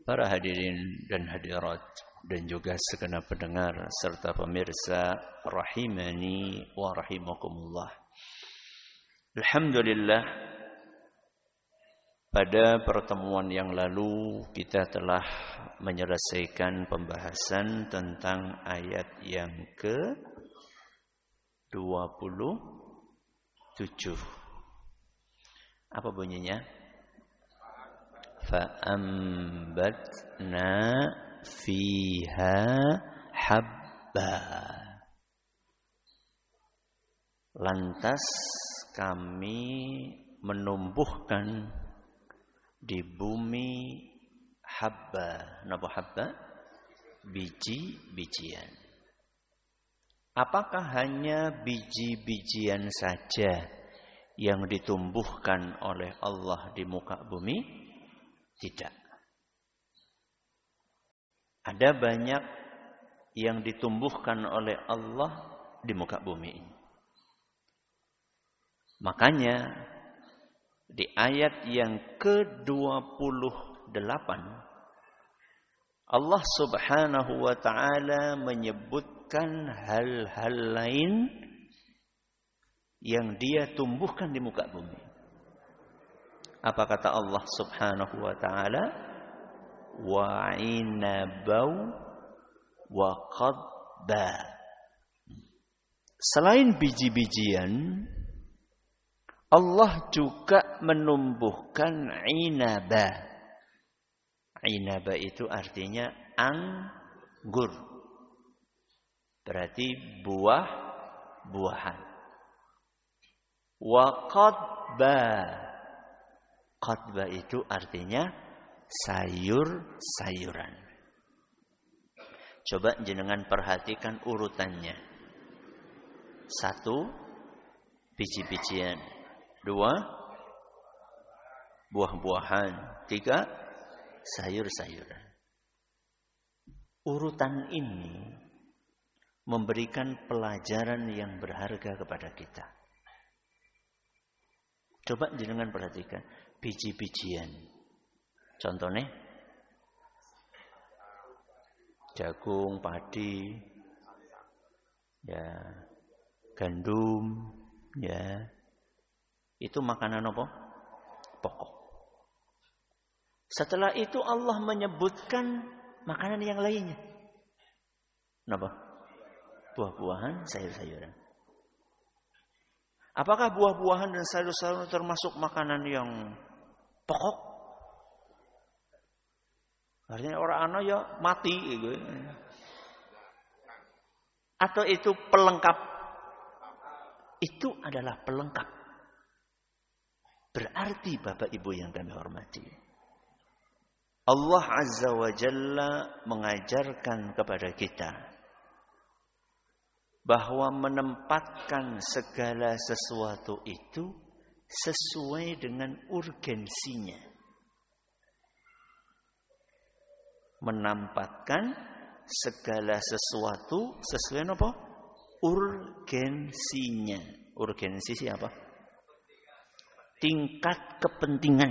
Para hadirin dan hadirat dan juga segenap pendengar serta pemirsa rahimani wa rahimakumullah. Alhamdulillah, pada pertemuan yang lalu kita telah menyelesaikan pembahasan tentang ayat yang ke-27. Apa bunyinya? فَأَنبَتْنَا فِيهَا حَبًّا. Lantas kami menumbuhkan di bumi habba. Napa habba? Biji-bijian. Apakah hanya biji-bijian saja yang ditumbuhkan oleh Allah di muka bumi? Tidak. Ada banyak yang ditumbuhkan oleh Allah di muka bumi ini. Makanya di ayat yang ke-28 Allah Subhanahu wa taala menyebutkan hal-hal lain yang Dia tumbuhkan di muka bumi. Apa kata Allah Subhanahu wa taala? Wa inabau wa qadba. Selain biji-bijian, Allah juga menumbuhkan inaba. Inaba itu artinya anggur. Berarti buah-buahan. Wa qadba. Qadba itu artinya sayur-sayuran. Coba jenengan perhatikan urutannya. 1, biji-bijian. 2, buah-buahan. 3, sayur-sayuran. Urutan ini memberikan pelajaran yang berharga kepada kita. Coba jenengan perhatikan. Biji-bijian. Contohnya jagung, padi, ya, gandum, ya. Itu makanan apa? Pokok. Setelah itu Allah menyebutkan makanan yang lainnya. Kenapa? Buah-buahan, sayur-sayuran. Apakah buah-buahan dan sayur-sayuran termasuk makanan yang pokok? Artinya orang ana ya mati gitu. Atau itu pelengkap? Itu adalah pelengkap. Berarti Bapak Ibu yang kami hormati, Allah Azza wa Jalla mengajarkan kepada kita bahwa menempatkan segala sesuatu itu sesuai dengan urgensinya. Menempatkan segala sesuatu sesuai apa? Urgensinya. Urgensi siapa? Tingkat kepentingan.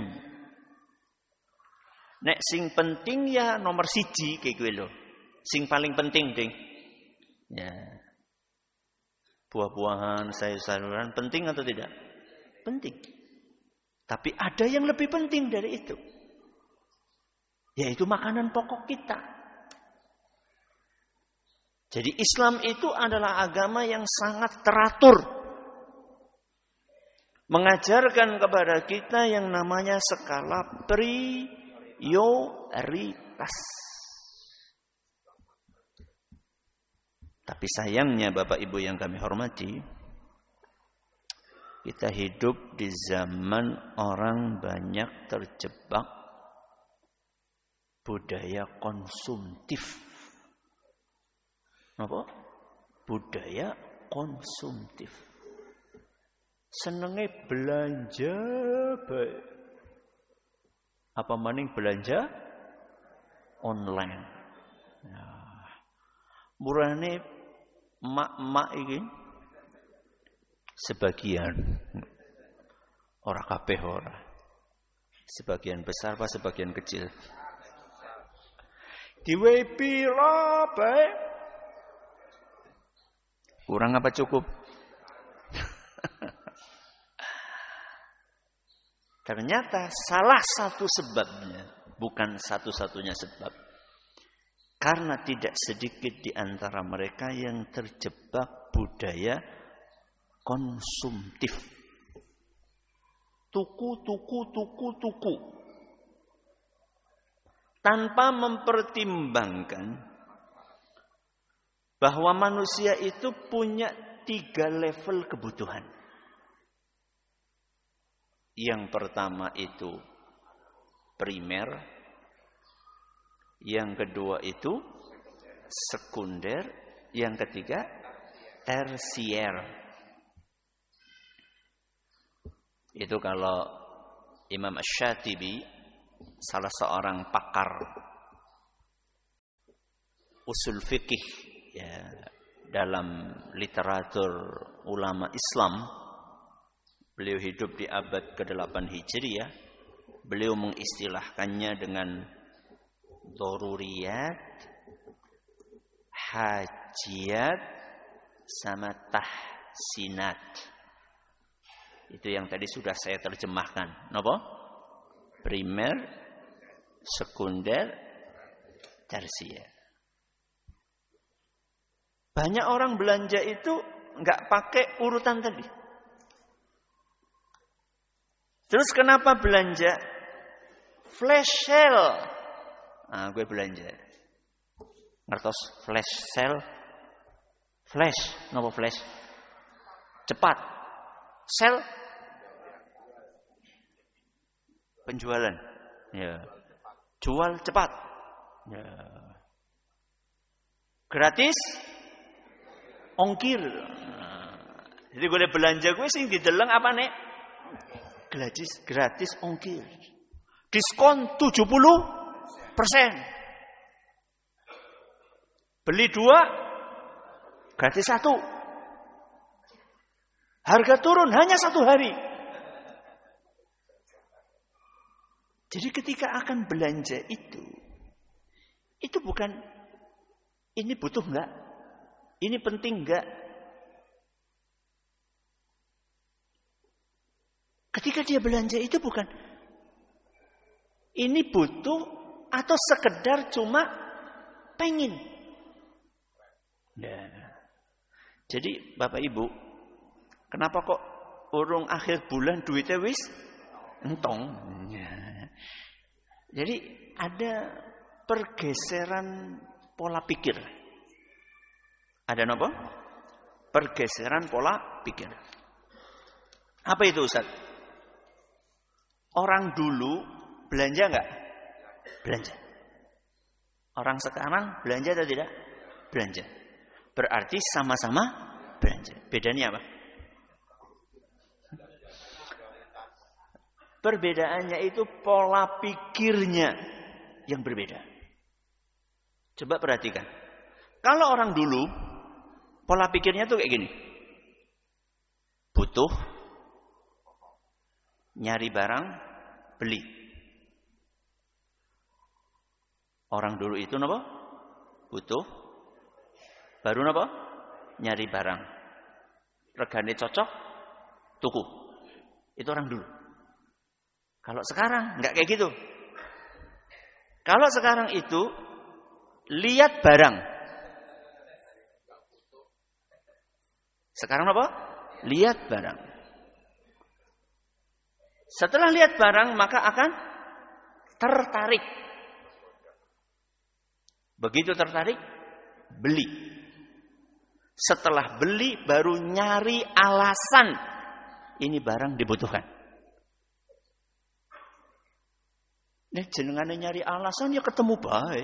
Nek sing penting ya nomor 1 kayak gue loh. Sing paling penting ding. Ya. Buah-buahan, sayur-sayuran penting atau tidak? Penting. Tapi ada yang lebih penting dari itu. Yaitu makanan pokok kita. Jadi Islam itu adalah agama yang sangat teratur. Mengajarkan kepada kita yang namanya skala prioritas. Tapi sayangnya Bapak Ibu yang kami hormati, kita hidup di zaman orang banyak terjebak budaya konsumtif. Apa? Budaya konsumtif. Senenge belanja baik. Apa maning belanja online. Nah, murane mak-mak iki sebagian ora kabeh ora. Sebagian besar apa sebagian kecil? Diwehi pira bae? Kurang apa cukup? Ternyata salah satu sebabnya, bukan satu-satunya sebab. Karena tidak sedikit di antara mereka yang terjebak budaya konsumtif. Tuku. Tanpa mempertimbangkan bahwa manusia itu punya 3 level kebutuhan. Yang pertama itu primer, yang kedua itu sekunder, yang ketiga tersier. Itu kalau Imam Asy-Syatibi, salah seorang pakar usul fikih ya, dalam literatur ulama Islam, beliau hidup di abad ke-8 Hijriah. Beliau mengistilahkannya dengan daruriyat, hajiyat, sama tahsinat. Itu yang tadi sudah saya terjemahkan. Napa? Primer, sekunder, tersier. Banyak orang belanja itu nggak pakai urutan tadi. Terus kenapa belanja? Flash sale. Nah, gue belanja. Ngertos flash sale? Flash, napa flash? Cepat. Sale? Penjualan. Ya. Jual cepat. Ya. Gratis? Ongkir. Nah, jadi gue belanja gue sing dideleng apa nek? Gratis ongkir. Diskon 70%. Beli 2 gratis 1. Harga turun hanya 1 hari. Jadi ketika akan belanja itu bukan ini butuh enggak? Ini penting enggak? Ketika dia belanja itu bukan ini butuh atau sekedar cuma pengen. Ya. Jadi Bapak Ibu, kenapa kok urung akhir bulan duitnya wis entong? Ya. Jadi ada pergeseran pola pikir. Ada apa? Pergeseran pola pikir. Apa itu Ustaz? Orang dulu belanja enggak? Belanja. Orang sekarang belanja atau tidak? Belanja. Berarti sama-sama belanja. Bedanya apa? Perbedaannya itu pola pikirnya yang berbeda. Coba perhatikan. Kalau orang dulu pola pikirnya tuh kayak gini. Butuh, nyari barang, beli. Orang dulu itu apa? Butuh, baru apa? Nyari barang. Regane cocok, tuku. Itu orang dulu. Kalau sekarang enggak kayak gitu. Kalau sekarang itu lihat barang. Sekarang apa? Lihat barang. Setelah lihat barang maka akan tertarik. Begitu tertarik, beli. Setelah beli baru nyari alasan ini barang dibutuhkan. Nek jenengane nyari alasan ya ketemu bae.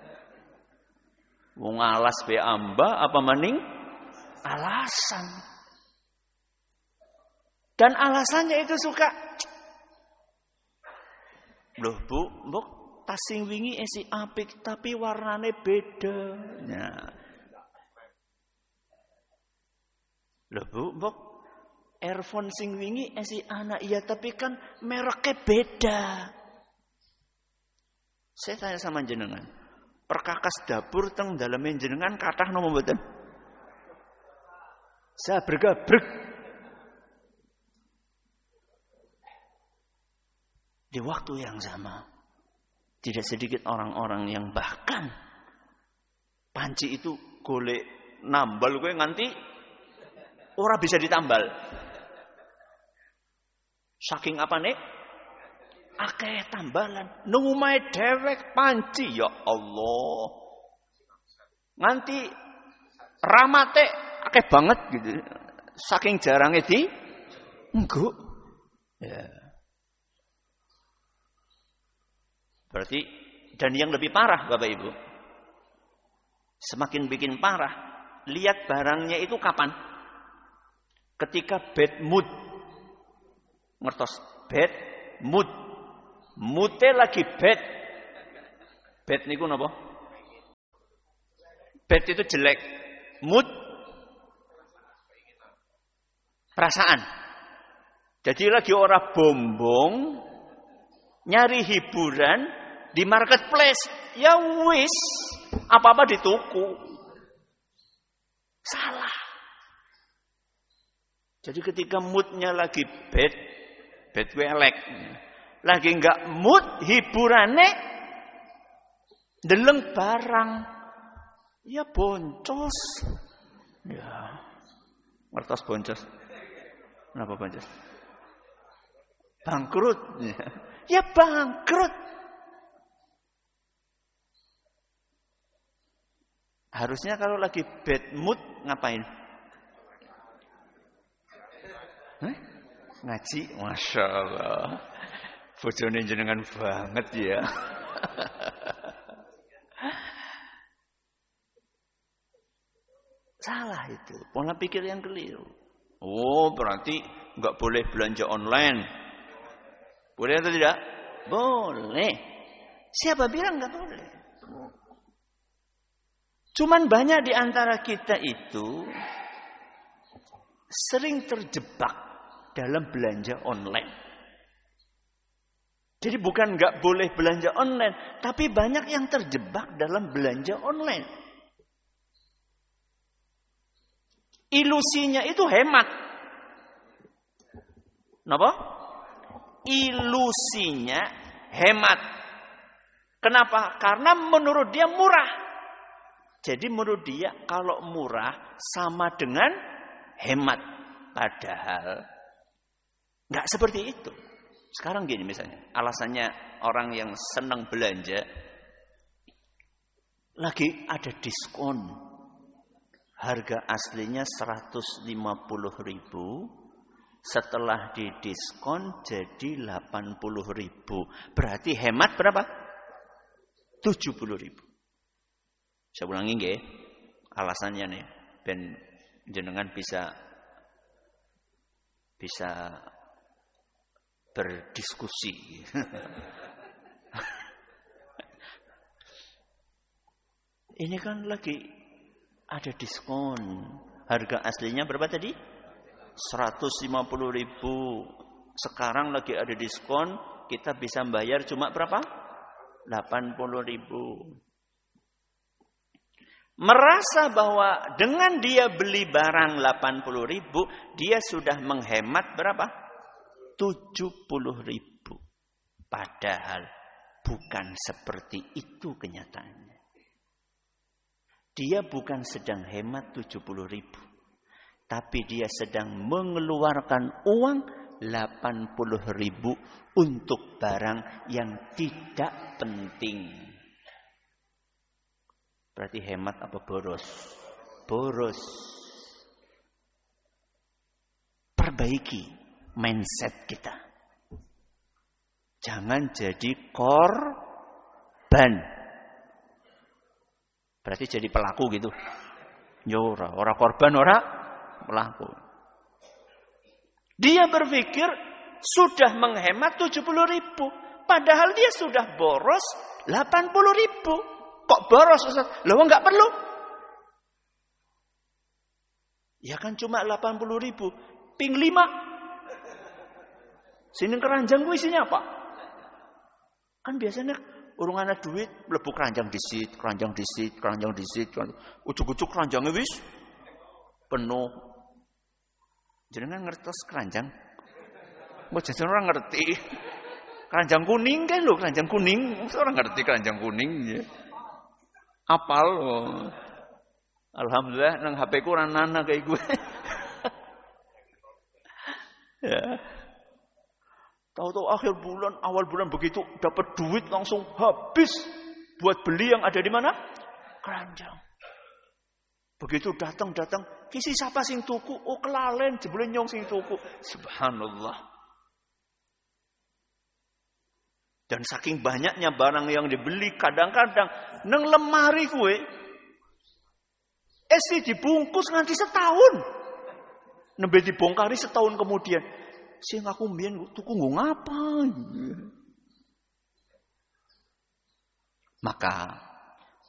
Wong alas be amba apa maning alasan. Dan alasannya itu suka. Loh Bu, mbok tas sing wingi isi apik tapi warnane beda. Nah. Loh Bu, mbok earphone sing wingi isi anak iya tapi kan mereknya beda. Saya tanya sama jenengan, perkakas dapur teng daleme jenengan kathah napa mboten? Sabrek-abrek. Di waktu yang sama, tidak sedikit orang-orang yang bahkan panci itu golek nambal kowe nganti ora bisa ditambal. Saking apane? Akeh tambalan. Nang omahe dhewek panci, ya Allah. Nganti ramate akeh banget gitu. Saking jarangnya di enggo. Ya. Berarti dan yang lebih parah Bapak Ibu. Semakin bikin parah, lihat barangnya itu kapan? Ketika bad mood. Ngertos bad mood. Mood-e lagi bad. Bad niku napa? Bad itu jelek. Mood perasaan. Jadi lagi ora bombong, nyari hiburan di marketplace. Ya wis, apa-apa dituku. Salah. Jadi ketika moodnya lagi bad gue elek. Lagi enggak mood hiburane deleng barang. Ya boncos. Ya. Ngertos boncos. Kenapa boncos? Bangkrut. Ya bangkrut. Harusnya kalau lagi bad mood ngapain? Ngaji, Masya Allah. Bojone jenengan banget ya. Salah itu, pola pikir yang keliru. Oh, berarti nggak boleh belanja online. Boleh atau tidak? Boleh. Siapa bilang nggak boleh? Cuman banyak di antara kita itu sering terjebak dalam belanja online. Jadi bukan nggak boleh belanja online, tapi banyak yang terjebak dalam belanja online. Ilusinya itu hemat. Kenapa? Ilusinya hemat. Kenapa? Karena menurut dia murah. Jadi menurut dia kalau murah sama dengan hemat. Padahal nggak seperti itu. Sekarang gini misalnya, alasannya orang yang senang belanja, lagi ada diskon. Harga aslinya 150.000, setelah didiskon jadi 80.000. Berarti hemat berapa? 70.000. Saya ulangi nggih, alasannya nih, ben jenengan bisa berdiskusi. Ini kan lagi ada diskon. Harga aslinya berapa tadi? 150.000. Sekarang lagi ada diskon, kita bisa bayar cuma berapa? 80.000. Merasa bahwa dengan dia beli barang 80.000, dia sudah menghemat berapa? 70.000. Padahal bukan seperti itu kenyataannya. Dia bukan sedang hemat 70.000. Tapi dia sedang mengeluarkan uang 80.000 untuk barang yang tidak penting. Berarti hemat apa boros? Boros. Perbaiki mindset kita. Jangan jadi korban. Berarti jadi pelaku gitu. Ora korban, ora pelaku. Dia berpikir sudah menghemat 70.000, padahal dia sudah boros 80.000. Kok boros, Ustaz? Loh enggak perlu. Ya kan cuma 80.000, ping 5. Sini keranjang gue isinya apa? Kan biasanya urung ana duit, mlebu keranjang disit. Ujug-ujug keranjange wis penuh. Jenengan ngertos keranjang? Mbok jajan ora ngerti. Keranjang kuning kan lho, keranjang kuning. Ora ngerti keranjang kuning ya. Apal. Oh. Alhamdulillah nang HP ku ora ana kayak gue. Ya. Tahu-tahu akhir bulan, awal bulan begitu dapat duit langsung habis buat beli yang ada di mana? Keranjang. Begitu datang, kisi siapa sing tuku? Oh kelalen, jebule nyong sing tuku. Subhanallah. Dan saking banyaknya barang yang dibeli, kadang-kadang nang lemari gue dibungkus nganti setahun. Nembe dibongkari setahun kemudian. Sing aku mbiyen tuku nggo ngapa? Maka